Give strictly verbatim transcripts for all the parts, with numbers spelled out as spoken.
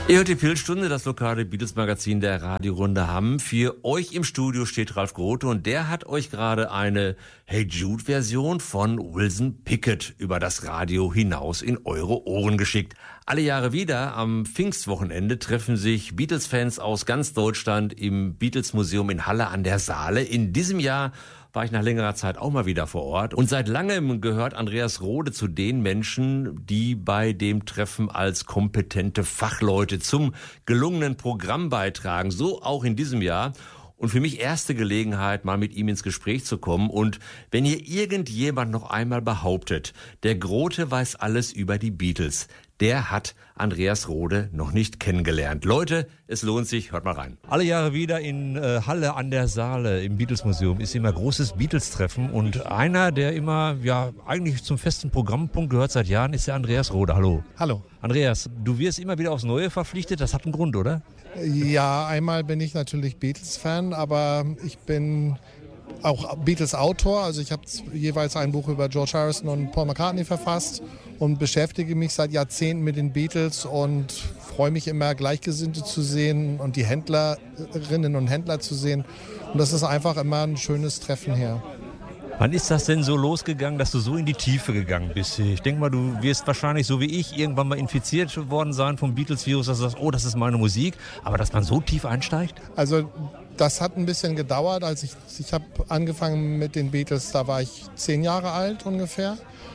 Ihr hört die Pilzstunde, das lokale Beatles-Magazin der Radiorunde Hamm. Für euch im Studio steht Ralf Grote und der hat euch gerade eine Hey Jude-Version von Wilson Pickett über das Radio hinaus in eure Ohren geschickt. Alle Jahre wieder am Pfingstwochenende treffen sich Beatles-Fans aus ganz Deutschland im Beatles-Museum in Halle an der Saale. In diesem Jahr war ich nach längerer Zeit auch mal wieder vor Ort. Und seit langem gehört Andreas Rohde zu den Menschen, die bei dem Treffen als kompetente Fachleute zum gelungenen Programm beitragen. So auch in diesem Jahr. Und für mich erste Gelegenheit, mal mit ihm ins Gespräch zu kommen. Und wenn hier irgendjemand noch einmal behauptet, der Grote weiß alles über die Beatles, der hat Andreas Rohde noch nicht kennengelernt. Leute, es lohnt sich, hört mal rein. Alle Jahre wieder in äh, Halle an der Saale im Beatles-Museum ist immer großes Beatles-Treffen. Und einer, der immer ja eigentlich zum festen Programmpunkt gehört seit Jahren, ist der Andreas Rohde. Hallo. Hallo. Andreas, du wirst immer wieder aufs Neue verpflichtet. Das hat einen Grund, oder? Ja, einmal bin ich natürlich Beatles-Fan, aber ich bin auch Beatles-Autor. Also ich habe jeweils ein Buch über George Harrison und Paul McCartney verfasst und beschäftige mich seit Jahrzehnten mit den Beatles und freue mich immer, Gleichgesinnte zu sehen und die Händlerinnen und Händler zu sehen. Und das ist einfach immer ein schönes Treffen hier. Wann ist das denn so losgegangen, dass du so in die Tiefe gegangen bist? Ich denke mal, du wirst wahrscheinlich, so wie ich, irgendwann mal infiziert worden sein vom Beatles-Virus, dass du sagst, oh, das ist meine Musik. Aber dass man so tief einsteigt? Also das hat ein bisschen gedauert. Als ich ich habe angefangen mit den Beatles, da war ich zehn Jahre alt ungefähr.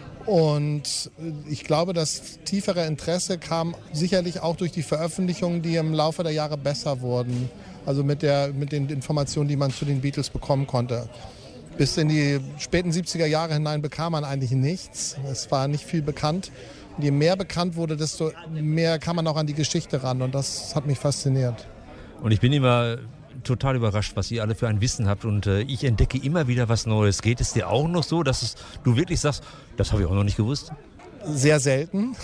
Und ich glaube, das tiefere Interesse kam sicherlich auch durch die Veröffentlichungen, die im Laufe der Jahre besser wurden. Also mit, der, mit den Informationen, die man zu den Beatles bekommen konnte. Bis in die späten siebziger Jahre hinein bekam man eigentlich nichts. Es war nicht viel bekannt. Und je mehr bekannt wurde, desto mehr kam man auch an die Geschichte ran. Und das hat mich fasziniert. Und ich bin immer total überrascht, was ihr alle für ein Wissen habt. Und äh, ich entdecke immer wieder was Neues. Geht es dir auch noch so, dass es, du wirklich sagst, das habe ich auch noch nicht gewusst? Sehr selten.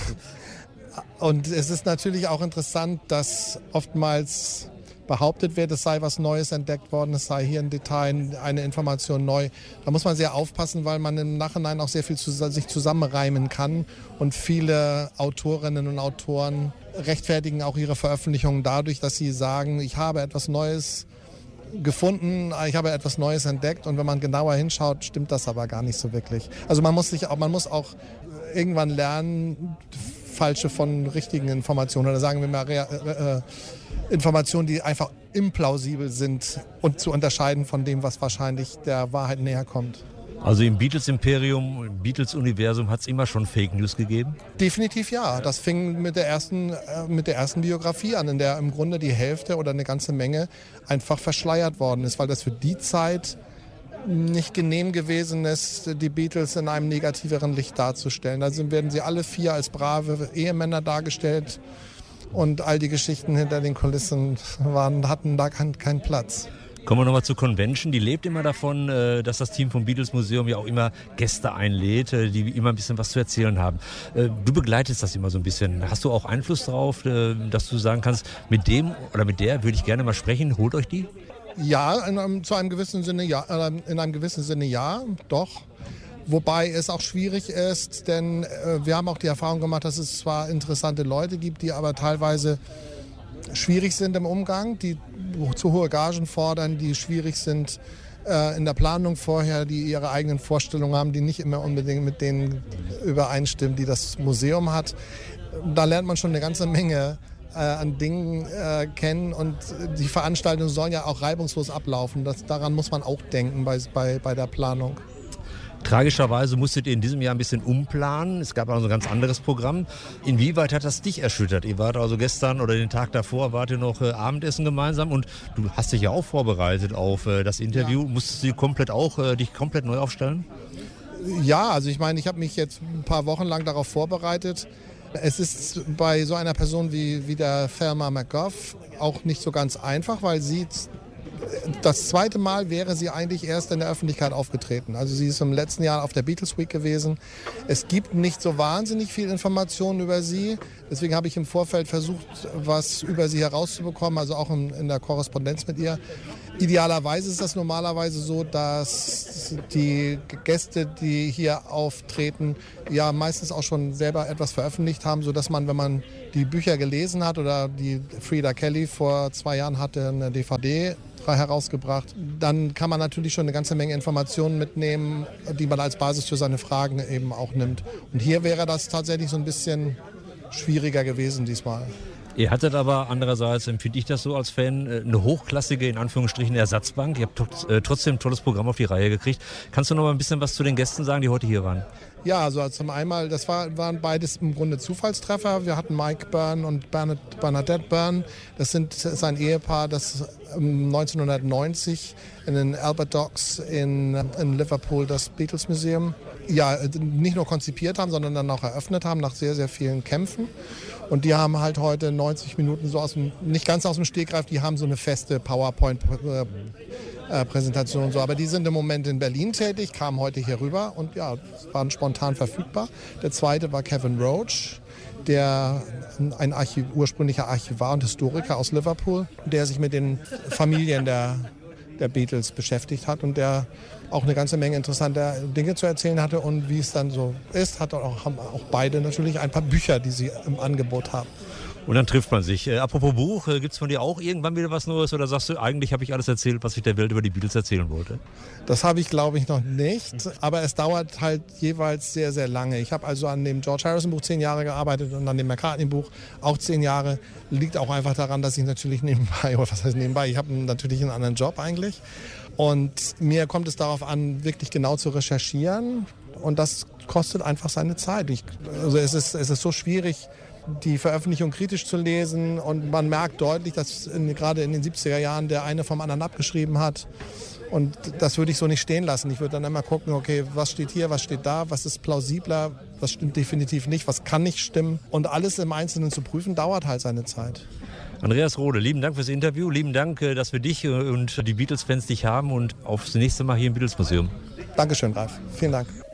Und es ist natürlich auch interessant, dass oftmals behauptet wird, es sei was Neues entdeckt worden, es sei hier ein Detail, eine Information neu. Da muss man sehr aufpassen, weil man im Nachhinein auch sehr viel zu, sich zusammenreimen kann. Und viele Autorinnen und Autoren rechtfertigen auch ihre Veröffentlichungen dadurch, dass sie sagen, ich habe etwas Neues gefunden, ich habe etwas Neues entdeckt. Und wenn man genauer hinschaut, stimmt das aber gar nicht so wirklich. Also man muss sich auch, man muss auch irgendwann lernen, falsche von richtigen Informationen oder sagen wir mal äh, äh, Informationen, die einfach implausibel sind und zu unterscheiden von dem, was wahrscheinlich der Wahrheit näher kommt. Also im Beatles-Imperium, im Beatles-Universum hat es immer schon Fake News gegeben? Definitiv ja. Das fing mit der ersten, äh, mit der ersten Biografie an, in der im Grunde die Hälfte oder eine ganze Menge einfach verschleiert worden ist, weil das für die Zeit nicht genehm gewesen ist, die Beatles in einem negativeren Licht darzustellen. Also werden sie alle vier als brave Ehemänner dargestellt und all die Geschichten hinter den Kulissen waren, hatten da keinen Platz. Kommen wir nochmal zur Convention. Die lebt immer davon, dass das Team vom Beatles Museum ja auch immer Gäste einlädt, die immer ein bisschen was zu erzählen haben. Du begleitest das immer so ein bisschen. Hast du auch Einfluss darauf, dass du sagen kannst, mit dem oder mit der würde ich gerne mal sprechen, holt euch die? Ja, in einem, zu einem gewissen Sinne ja, in einem gewissen Sinne ja, doch. Wobei es auch schwierig ist, denn äh, wir haben auch die Erfahrung gemacht, dass es zwar interessante Leute gibt, die aber teilweise schwierig sind im Umgang, die zu hohe Gagen fordern, die schwierig sind äh, in der Planung vorher, die ihre eigenen Vorstellungen haben, die nicht immer unbedingt mit denen übereinstimmen, die das Museum hat. Da lernt man schon eine ganze Menge Äh, an Dingen äh, kennen und die Veranstaltungen sollen ja auch reibungslos ablaufen. Das, daran muss man auch denken bei, bei, bei der Planung. Tragischerweise musstet ihr in diesem Jahr ein bisschen umplanen. Es gab also ein ganz anderes Programm. Inwieweit hat das dich erschüttert? Ihr wart also gestern oder den Tag davor, wart ihr noch äh, Abendessen gemeinsam und du hast dich ja auch vorbereitet auf äh, das Interview. Ja. Musstest du komplett auch, äh, dich komplett neu aufstellen? Ja, also ich meine, ich habe mich jetzt ein paar Wochen lang darauf vorbereitet. Es ist bei so einer Person wie, wie der Thelma McGough auch nicht so ganz einfach, weil sie Das zweite Mal wäre sie eigentlich erst in der Öffentlichkeit aufgetreten. Also sie ist im letzten Jahr auf der Beatles Week gewesen. Es gibt nicht so wahnsinnig viel Informationen über sie. Deswegen habe ich im Vorfeld versucht, was über sie herauszubekommen, also auch in, in der Korrespondenz mit ihr. Idealerweise ist das normalerweise so, dass die Gäste, die hier auftreten, ja meistens auch schon selber etwas veröffentlicht haben, sodass man, wenn man die Bücher gelesen hat oder die Frida Kelly vor zwei Jahren hatte eine D V D herausgebracht, dann kann man natürlich schon eine ganze Menge Informationen mitnehmen, die man als Basis für seine Fragen eben auch nimmt. Und hier wäre das tatsächlich so ein bisschen schwieriger gewesen diesmal. Ihr hattet aber andererseits, empfinde ich das so als Fan, eine hochklassige, in Anführungsstrichen, Ersatzbank. Ihr habt trotzdem ein tolles Programm auf die Reihe gekriegt. Kannst du noch mal ein bisschen was zu den Gästen sagen, die heute hier waren? Ja, also zum einen, das war, waren beides im Grunde Zufallstreffer. Wir hatten Mike Byrne und Bernadette Byrne. Das sind sein Ehepaar, das neunzehnhundertneunzig in den Albert Docks in, in Liverpool das Beatles Museum ja nicht nur konzipiert haben, sondern dann auch eröffnet haben nach sehr, sehr vielen Kämpfen. Und die haben halt heute neunzig Minuten so aus dem, nicht ganz aus dem Stegreif, die haben so eine feste PowerPoint-Präsentation. So. Aber die sind im Moment in Berlin tätig, kamen heute hier rüber und ja, waren spontan verfügbar. Der zweite war Kevin Roach, der ein Archiv, ursprünglicher Archivar und Historiker aus Liverpool, der sich mit den Familien der, der Beatles beschäftigt hat und der auch eine ganze Menge interessanter Dinge zu erzählen hatte. Und wie es dann so ist, hat auch, haben auch beide natürlich ein paar Bücher, die sie im Angebot haben. Und dann trifft man sich. Äh, apropos Buch, äh, gibt es von dir auch irgendwann wieder was Neues oder sagst du, eigentlich habe ich alles erzählt, was ich der Welt über die Beatles erzählen wollte? Das habe ich, glaube ich, noch nicht, aber es dauert halt jeweils sehr, sehr lange. Ich habe also an dem George Harrison Buch zehn Jahre gearbeitet und an dem McCartney Buch auch zehn Jahre. Liegt auch einfach daran, dass ich natürlich nebenbei, oder was heißt nebenbei, ich habe natürlich einen anderen Job eigentlich. Und mir kommt es darauf an, wirklich genau zu recherchieren und das kostet einfach seine Zeit. Ich, also es ist, es ist so schwierig, die Veröffentlichung kritisch zu lesen und man merkt deutlich, dass in, gerade in den siebziger Jahren der eine vom anderen abgeschrieben hat und das würde ich so nicht stehen lassen. Ich würde dann immer gucken, okay, was steht hier, was steht da, was ist plausibler, was stimmt definitiv nicht, was kann nicht stimmen und alles im Einzelnen zu prüfen, dauert halt seine Zeit. Andreas Rohde, lieben Dank fürs Interview, lieben Dank, dass wir dich und die Beatles-Fans dich haben und aufs nächste Mal hier im Beatles-Museum. Dankeschön, Ralf. Vielen Dank.